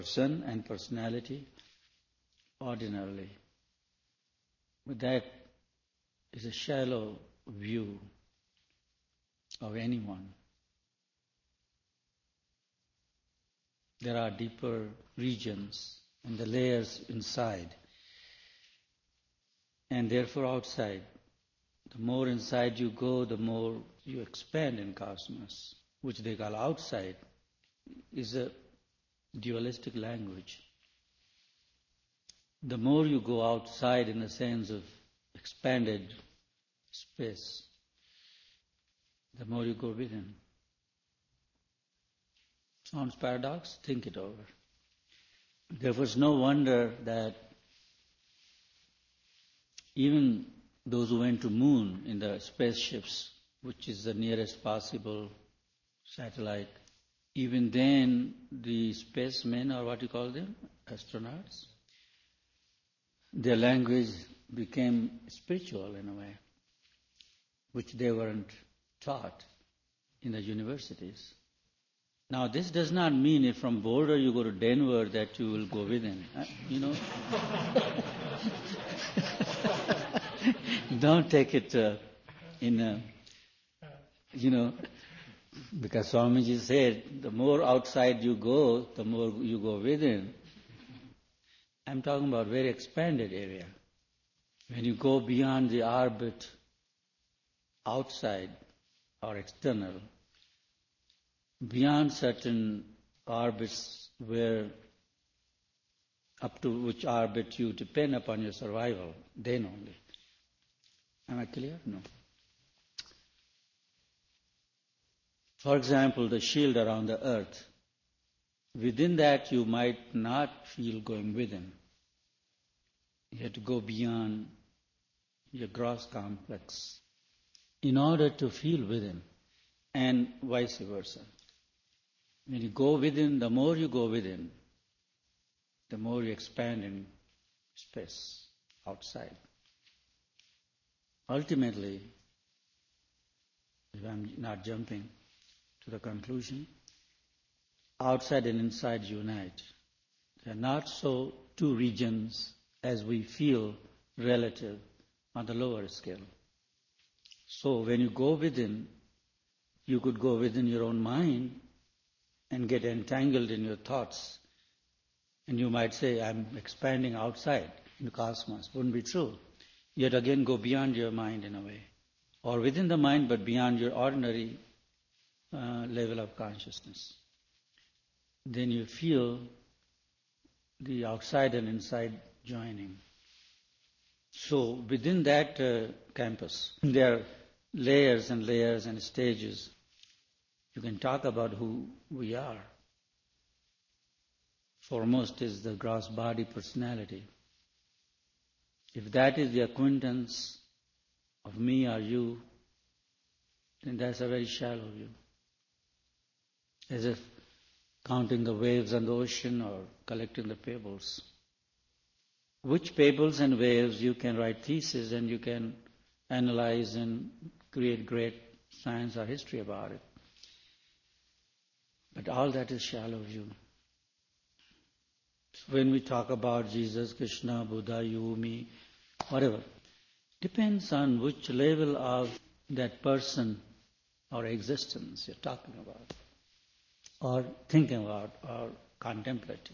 person and personality ordinarily. But that is a shallow view of anyone. There are deeper regions and the layers inside, and therefore outside. The more inside you go, the more you expand in cosmos, which they call outside, is a dualistic language. The more you go outside in the sense of expanded space, the more you go within. Sounds paradox? Think it over. Therefore, it's no wonder that even those who went to moon in the spaceships, which is the nearest possible satellite, even then the spacemen, or what you call them, astronauts, their language became spiritual in a way, which they weren't taught in the universities. Now, this does not mean if from Boulder you go to Denver that you will go within. Don't take it because Swamiji said, the more outside you go, the more you go within. I'm talking about very expanded area. When you go beyond the orbit outside or external, beyond certain orbits where up to which orbit you depend upon your survival, then only. Am I clear? No. For example, the shield around the earth. Within that you might not feel going within. You have to go beyond your gross complex in order to feel within, and vice versa. When you go within, the more you go within, the more you expand in space outside. Ultimately, if I'm not jumping to the conclusion, outside and inside unite. They are not so two regions as we feel relative on the lower scale. So when you go within, you could go within your own mind and get entangled in your thoughts. And you might say, I'm expanding outside in the cosmos. Wouldn't be true. Yet again go beyond your mind in a way. Or within the mind, but beyond your ordinary level of consciousness. Then you feel the outside and inside joining. So within that campus, there are layers and layers and stages. You can talk about who we are. Foremost is the gross body personality. If that is the acquaintance of me or you, then that's a very shallow view. As if counting the waves on the ocean or collecting the pebbles. Which pebbles and waves you can write theses and you can analyze and create great science or history about it. But all that is shallow view. So when we talk about Jesus, Krishna, Buddha, you, me, whatever, depends on which level of that person or existence you're talking about, or thinking about, or contemplating.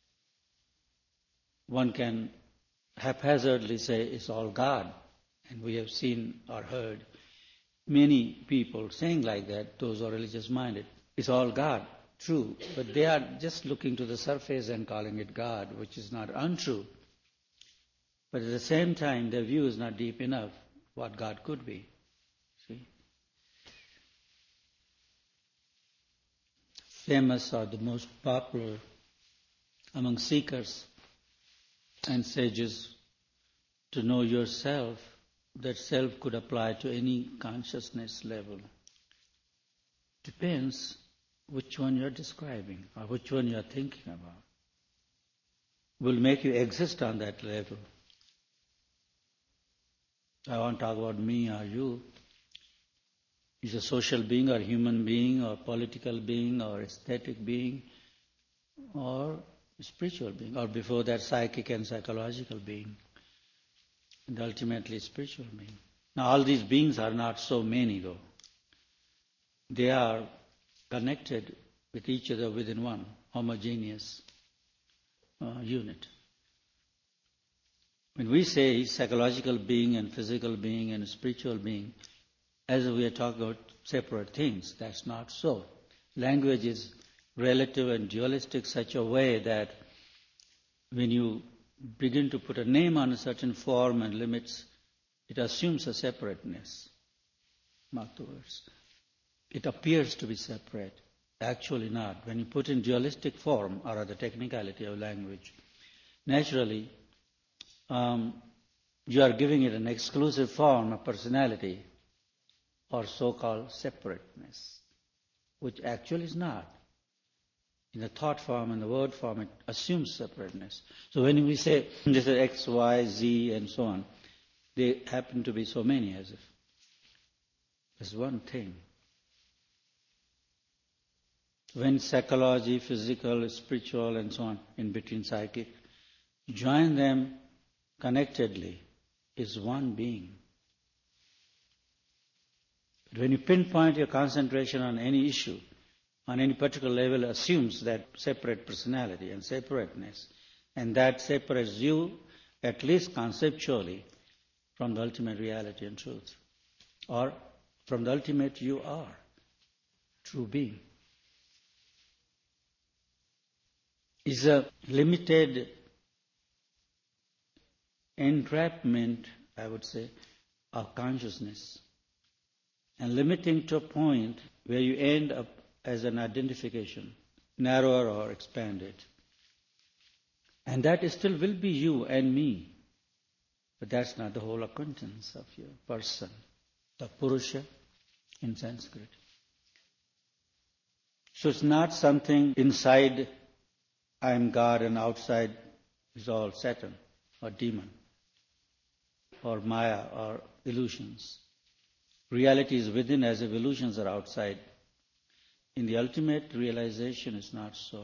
One can haphazardly say it's all God, and we have seen or heard many people saying like that, those who are religious minded. It's all God, true, but they are just looking to the surface and calling it God, which is not untrue. But at the same time, their view is not deep enough what God could be. See? Famous or the most popular among seekers and sages to know yourself, that self could apply to any consciousness level. Depends which one you're describing or which one you're thinking about. Will make you exist on that level. I won't talk about me or you. Is a social being or human being or political being or aesthetic being or spiritual being, or before that psychic and psychological being, and ultimately spiritual being. Now all these beings are not so many though. They are connected with each other within one homogeneous unit. When we say psychological being and physical being and spiritual being, as we are talking about separate things, that's not so. Language is relative and dualistic such a way that when you begin to put a name on a certain form and limits, it assumes a separateness. Mark the words. It appears to be separate. Actually not. When you put in dualistic form, or the technicality of language, naturally you are giving it an exclusive form of personality or so-called separateness, which actually is not. In the thought form and the word form, it assumes separateness. So when we say this is X, Y, Z, and so on, they happen to be so many as if it's one thing. When psychology, physical, spiritual, and so on, in between psychic, join them connectedly, is one being. But when you pinpoint your concentration on any issue, on any particular level, assumes that separate personality and separateness, and that separates you, at least conceptually, from the ultimate reality and truth, or from the ultimate you are, true being. Is a limited entrapment, I would say, of consciousness, and limiting to a point where you end up as an identification, narrower or expanded. And that still will be you and me, but that's not the whole acquaintance of your person, the Purusha in Sanskrit. So it's not something inside I am God and outside is all Satan or demon or Maya or illusions. Reality is within as if illusions are outside. In the ultimate realization, it's not so.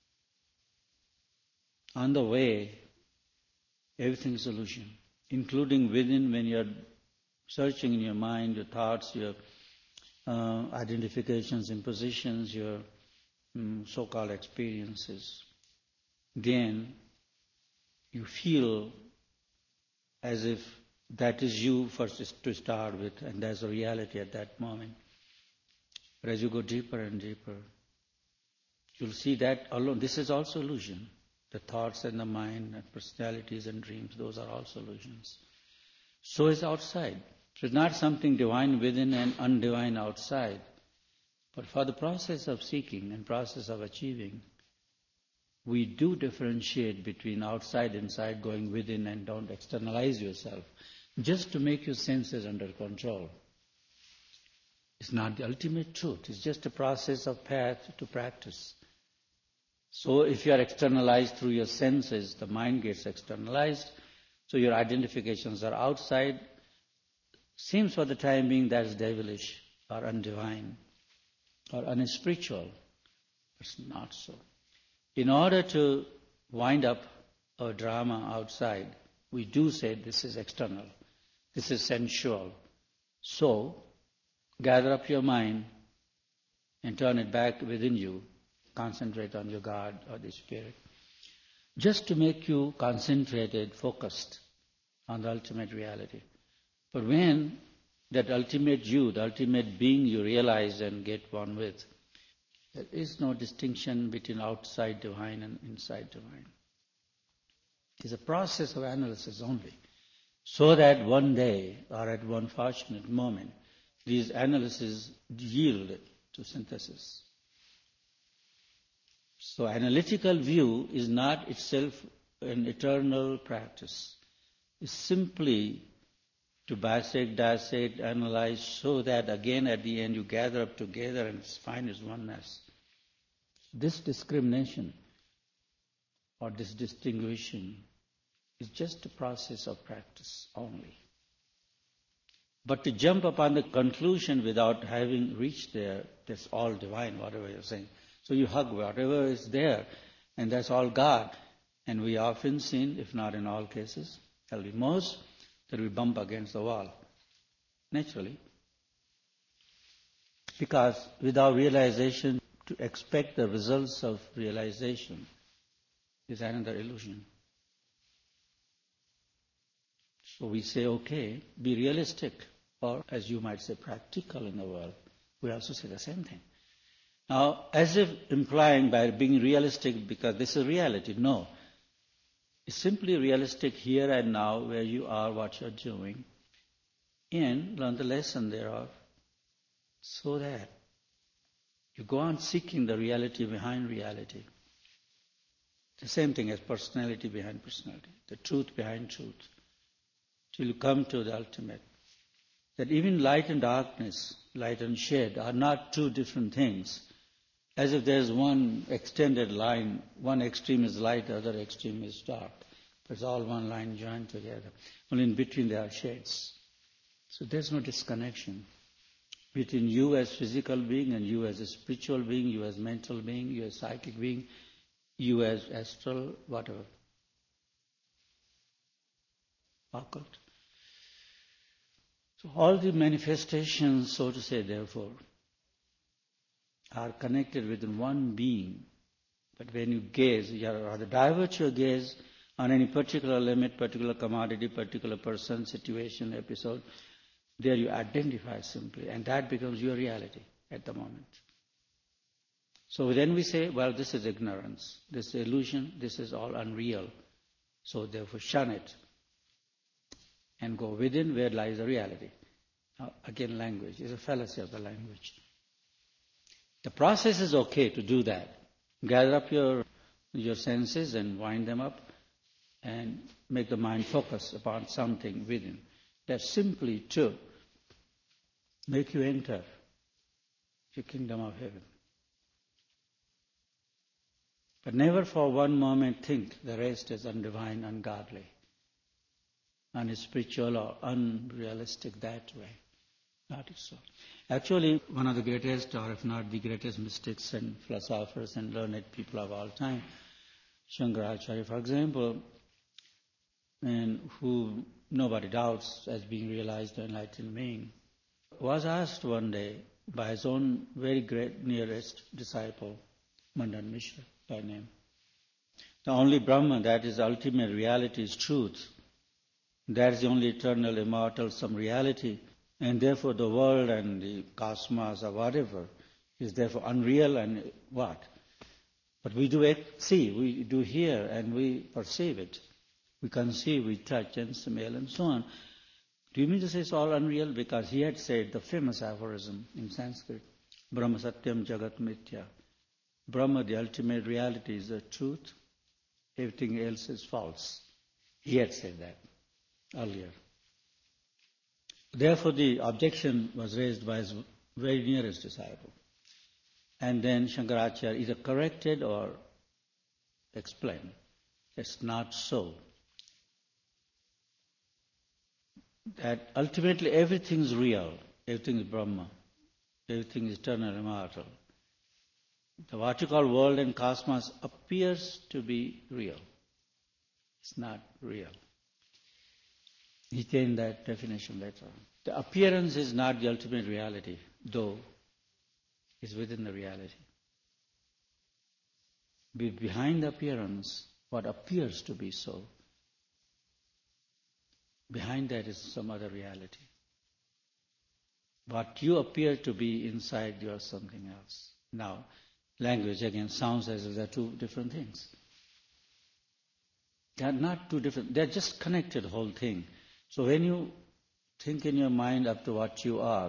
On the way, everything is illusion, including within when you're searching in your mind, your thoughts, your identifications, impositions, your so-called experiences. Then you feel as if that is you first to start with, and there's a reality at that moment. But as you go deeper and deeper, you'll see that alone, this is also illusion. The thoughts and the mind and personalities and dreams, those are also illusions. So is outside. So it's not something divine within and undivine outside. But for the process of seeking and process of achieving, we do differentiate between outside, inside, going within, and don't externalize yourself, just to make your senses under control. It's not the ultimate truth. It's just a process of path to practice. So if you are externalized through your senses, the mind gets externalized, so your identifications are outside. Seems for the time being that is devilish or undivine or unspiritual. It's not so. In order to wind up a drama outside, we do say this is external, this is sensual. So, gather up your mind and turn it back within you. Concentrate on your God or the Spirit. Just to make you concentrated, focused on the ultimate reality. But when that ultimate you, the ultimate being you realize and get one with, there is no distinction between outside divine and inside divine. It's a process of analysis only. So that one day, or at one fortunate moment, these analyses yield to synthesis. So analytical view is not itself an eternal practice. It's simply to dissect, analyze, so that again at the end you gather up together and find its oneness. This discrimination or this distinguishing is just a process of practice only. But to jump upon the conclusion without having reached there, that's all divine, whatever you're saying. So you hug whatever is there, And that's all God. And we often seen, if not in all cases, there'll be most, that we bump against the wall, naturally. Because without realization, to expect the results of realization is another illusion. So we say, okay, be realistic, or as you might say, practical in the world. We also say the same thing. Now, as if implying by being realistic because this is reality, no. It's simply realistic here and now where you are, what you're doing, and learn the lesson thereof so that you go on seeking the reality behind reality. The same thing as personality behind personality, the truth behind truth, till you come to the ultimate. That even light and darkness, light and shade are not two different things. As if there's one extended line, one extreme is light, the other extreme is dark. But it's all one line joined together. Only in between there are shades. So there's no disconnection between you as physical being and you as a spiritual being, you as mental being, you as psychic being, you as astral, whatever. Occult. So all the manifestations, so to say, therefore, are connected within one being. But when you gaze, you rather divert your gaze on any particular limit, particular commodity, particular person, situation, episode, there you identify simply, and that becomes your reality at the moment. So then we say, well, this is ignorance, this is illusion, this is all unreal. So therefore shun it and go within where lies the reality. Now, again, language is a fallacy of the language. The process is okay to do that. Gather up your senses and wind them up and make the mind focus upon something within. That's simply to make you enter the kingdom of heaven. But never for one moment think the rest is undivine, ungodly, unspiritual or unrealistic that way. Not so. Actually, one of the greatest, or if not the greatest mystics and philosophers and learned people of all time, Shankaracharya, for example, and who nobody doubts as being realized enlightened being, was asked one day by his own very great nearest disciple, Mandan Mishra by name. The only Brahman, that is ultimate reality, is truth. That is the only eternal, immortal, some reality. And therefore the world and the cosmos or whatever is therefore unreal and what? But we do see, we do hear and we perceive it. We conceive, we touch and smell and so on. Do you mean to say it's all unreal? Because he had said the famous aphorism in Sanskrit, Brahma Satyam Jagat Mithya. Brahma, the ultimate reality, is the truth. Everything else is false. He had said that earlier. Therefore, the objection was raised by his very nearest disciple. And then Shankaracharya either corrected or explained. It's not so. That ultimately everything is real. Everything is Brahma. Everything is eternal, immortal. The what you call world and cosmos appears to be real. It's not real. He changed that definition later on. The appearance is not the ultimate reality, though it's within the reality. Behind the appearance, what appears to be so, behind that is some other reality. What you appear to be inside, you are something else. Now, language again sounds as if they're two different things. They are not two different, they're just connected, the whole thing. So when you think in your mind up to what you are,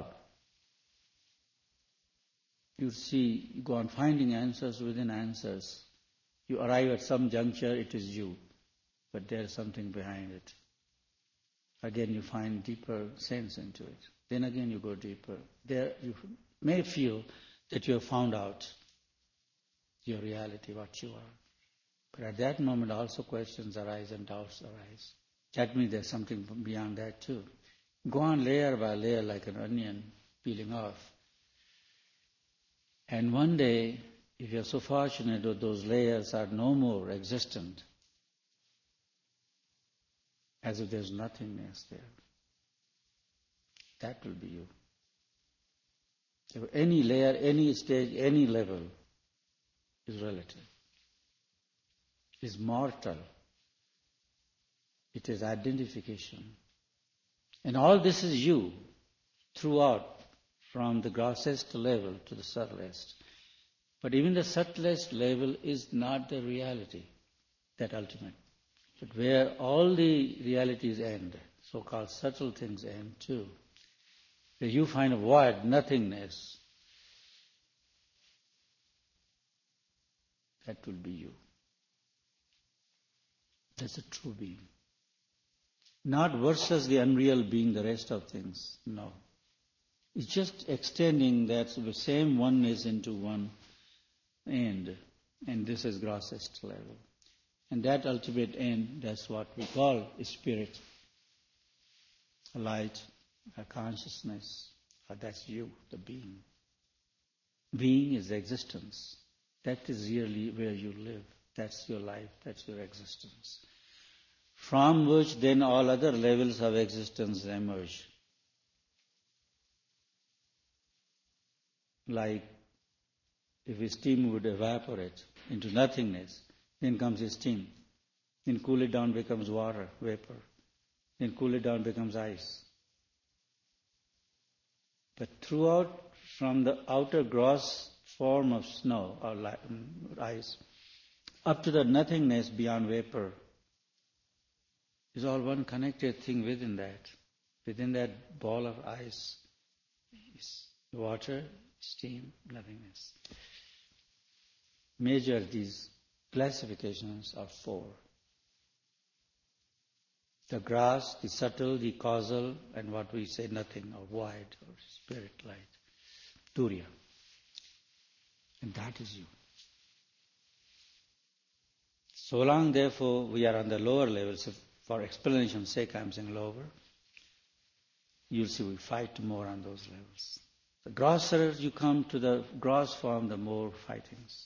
you see, you go on finding answers within answers. You arrive at some juncture, it is you, but there is something behind it. Again, you find deeper sense into it. Then again, you go deeper. There, you may feel that you have found out your reality, what you are. But at that moment, also questions arise and doubts arise. That means there's something beyond that too. Go on layer by layer like an onion peeling off. And one day, if you're so fortunate that those layers are no more existent, as if there's nothingness there, that will be you. If any layer, any stage, any level is relative, is mortal. It is identification. And all this is you throughout, from the grossest level to the subtlest. But even the subtlest level is not the reality, that ultimate. But where all the realities end, so-called subtle things end too, where you find a void, nothingness, that will be you. That's a true being. Not versus the unreal being, the rest of things, no. It's just extending that same oneness into one end, and this is grossest level. And that ultimate end, that's what we call a spirit, a light, a consciousness. That's you, the being. Being is existence. That is really where you live. That's your life, that's your existence. From which then all other levels of existence emerge. Like if a steam would evaporate into nothingness, then comes a steam. Then cool it down becomes water, vapor. Then cool it down becomes ice. But throughout, from the outer gross form of snow or ice, up to the nothingness beyond vapor, is all one connected thing within that. Within that ball of ice is water, steam, nothingness. Measure these classifications of four. The gross, the subtle, the causal, and what we say nothing, or void, or spirit light. Turiya. And that is you. So long, therefore, we are on the lower levels. For explanation's sake, I'm saying lower. You'll see we fight more on those levels. The grosser you come to the gross form, the more fightings.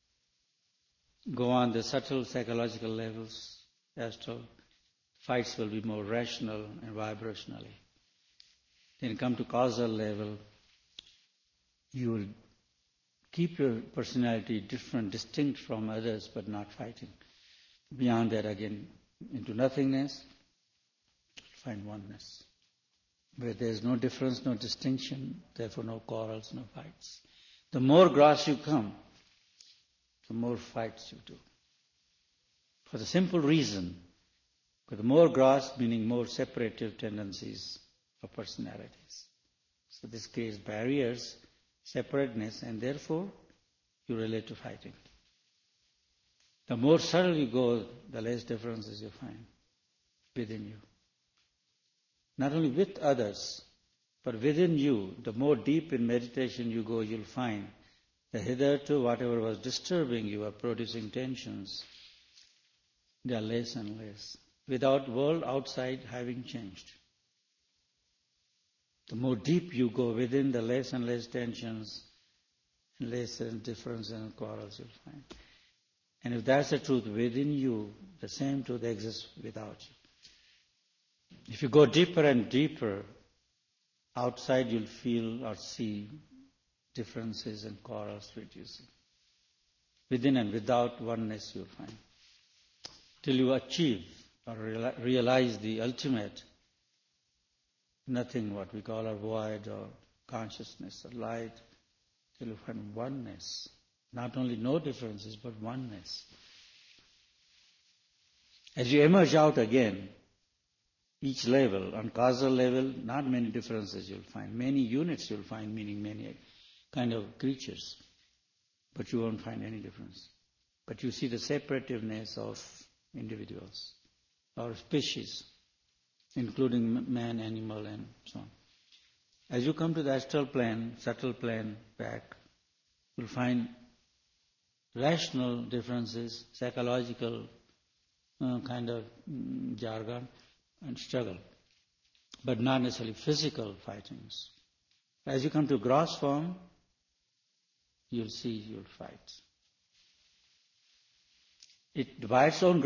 Go on the subtle psychological levels, astral, fights will be more rational and vibrationally. Then come to causal level, you will keep your personality different, distinct from others, but not fighting. Beyond that, again, into nothingness, find oneness. Where there is no difference, no distinction, therefore no quarrels, no fights. The more gross you come, the more fights you do. For the simple reason, but the more gross, meaning more separative tendencies of personalities. So this creates barriers, separateness, and therefore you relate to fighting. The more subtle you go, the less differences you find within you. Not only with others, but within you, the more deep in meditation you go, you'll find that hitherto whatever was disturbing you or producing tensions, they are less and less, without world outside having changed. The more deep you go within, the less and less tensions, and less differences and quarrels you'll find. And if that's the truth within you, the same truth exists without you. If you go deeper and deeper, outside you'll feel or see differences and quarrels reducing. Within and without oneness you'll find. Till you achieve or realize the ultimate, nothing what we call a void or consciousness or light, till you find oneness. Not only no differences, but oneness. As you emerge out again, each level, on causal level, not many differences you'll find. Many units you'll find, meaning many kind of creatures. But you won't find any difference. But you see the separativeness of individuals or species, including man, animal, and so on. As you come to the astral plane, subtle plane, back, you'll find rational differences, psychological kind of jargon and struggle, but not necessarily physical fightings. As you come to gross form, you'll see you'll fight. It by its own